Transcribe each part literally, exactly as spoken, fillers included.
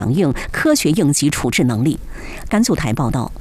响应、科学应急处置能力。甘肃台报道。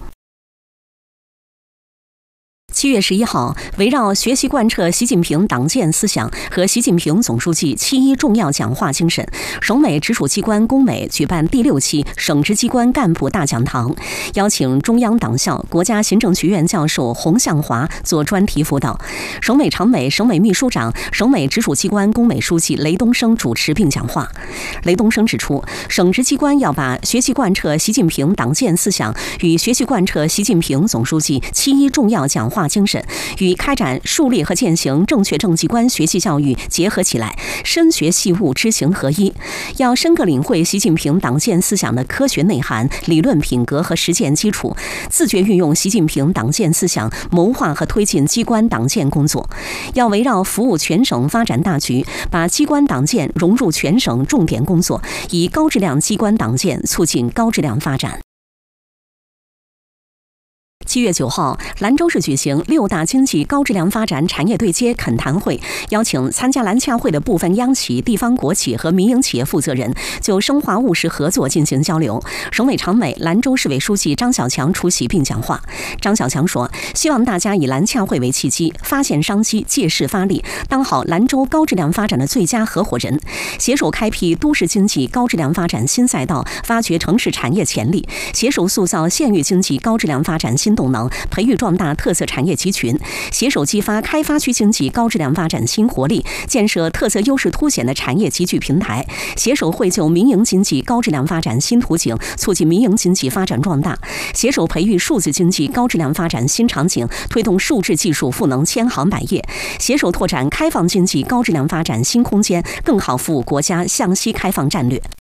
七月十一号，围绕学习贯彻习近平党建思想和习近平总书记七一重要讲话精神，省委直属机关工委举办第六期省直机关干部大讲堂，邀请中央党校、国家行政学院教授洪向华做专题辅导，省委常委、省委秘书长、省委直属机关工委书记雷东升主持并讲话。雷东升指出，省直机关要把学习贯彻习近平党建思想与学习贯彻习近平总书记七一重要讲话精神与开展树立和践行正确政绩观学习教育结合起来，深学细悟，知行合一。要深刻领会习近平党建思想的科学内涵、理论品格和实践基础，自觉运用习近平党建思想谋划和推进机关党建工作。要围绕服务全省发展大局，把机关党建融入全省重点工作，以高质量机关党建促进高质量发展。七月九号，兰州市举行六大经济高质量发展产业对接恳谈会，邀请参加兰洽会的部分央企、地方国企和民营企业负责人就深化务实合作进行交流。省委常委、兰州市委书记张小强出席并讲话。张小强说，希望大家以兰洽会为契机，发现商机，借势发力，当好兰州高质量发展的最佳合伙人，携手开辟都市经济高质量发展新赛道，发掘城市产业潜力，携手塑造县域经济高质量发展新动能，培育壮大特色产业集群，携手激发开发区经济高质量发展新活力，建设特色优势凸显的产业集聚平台，携手绘就民营经济高质量发展新图景，促进民营经济发展壮大，携手培育数字经济高质量发展新场景，推动数字技术赋能千行百业，携手拓展开放经济高质量发展新空间，更好服务国家向西开放战略。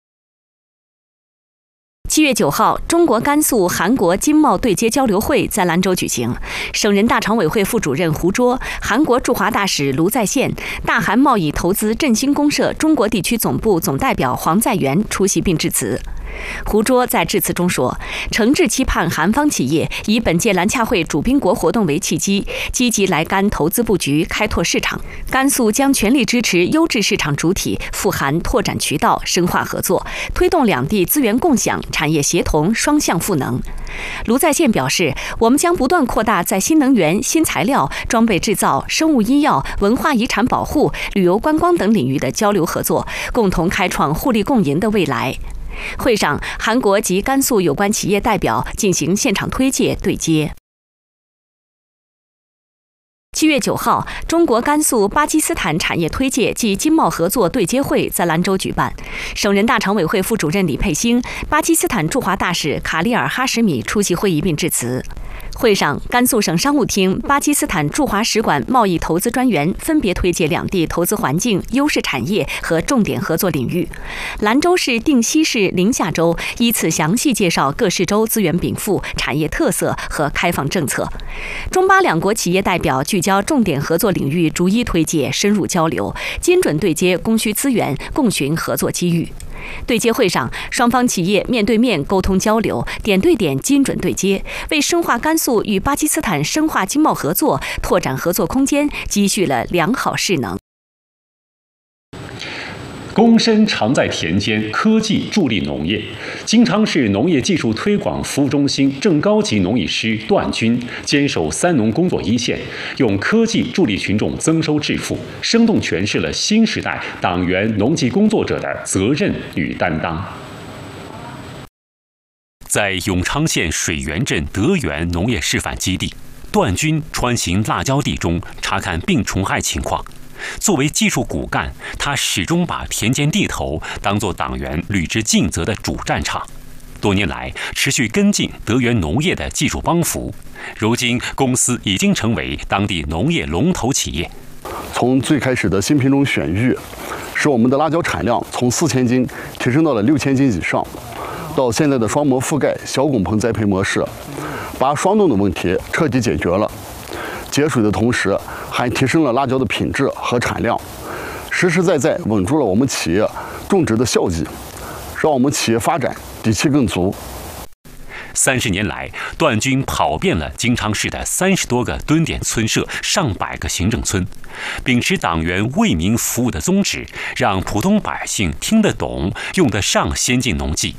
七月九号，中国甘肃韩国经贸对接交流会在兰州举行。省人大常委会副主任胡卓、韩国驻华大使卢在宪、大韩贸易投资振兴公社中国地区总部总代表黄在元出席并致辞。胡卓在致辞中说，诚挚期盼韩方企业以本届兰洽会主宾国活动为契机，积极来甘投资布局，开拓市场。甘肃将全力支持优质市场主体赴韩拓展渠道，深化合作，推动两地资源共享、产业协同双向赋能。卢在宪表示，我们将不断扩大在新能源、新材料、装备制造、生物医药、文化遗产保护、旅游观光等领域的交流合作，共同开创互利共赢的未来。会上，韩国及甘肃有关企业代表进行现场推介对接。七月九号，中国甘肃巴基斯坦产业推介暨经贸合作对接会在兰州举办。省人大常委会副主任李佩兴、巴基斯坦驻华大使卡利尔哈什米出席会议并致辞。会上，甘肃省商务厅、巴基斯坦驻华使馆贸易投资专员分别推介两地投资环境、优势产业和重点合作领域。兰州市、定西市、临夏州依次详细介绍各市州资源禀赋、产业特色和开放政策。中巴两国企业代表聚焦重点合作领域，逐一推介，深入交流，精准对接供需资源，共寻合作机遇。对接会上，双方企业面对面沟通交流，点对点精准对接，为深化甘肃与巴基斯坦深化经贸合作、拓展合作空间积蓄了良好势能。 躬身常在田间，科技助力农业。金昌市农业技术推广服务中心正高级农艺师段军坚守三农工作一线，用科技助力群众增收致富，生动诠释了新时代党员农技工作者的责任与担当。在永昌县水源镇德源农业示范基地，段军穿行辣椒地中，查看病虫害情况。作为技术骨干，他始终把田间地头当作党员履职尽责的主战场。多年来，持续跟进德源农业的技术帮扶，如今公司已经成为当地农业龙头企业。 从最开始的新品种选育，使我们的辣椒产量从四千斤提升到了六千斤以上，到现在的双膜覆盖、小拱棚栽培模式，把霜冻的问题彻底解决了。节水的同时，还提升了辣椒的品质和产量，实实在在稳住了我们企业种植的效益，让我们企业发展底气更足。 三十年来，段军跑遍了京昌市的三十多个蹲点村社、上百个行政村，秉持党员为民服务的宗旨，让普通百姓听得懂、用得上先进农技，